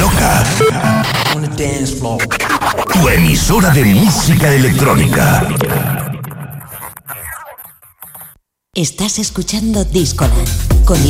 toca. Tu emisora de música electrónica. Estás escuchando Discoland con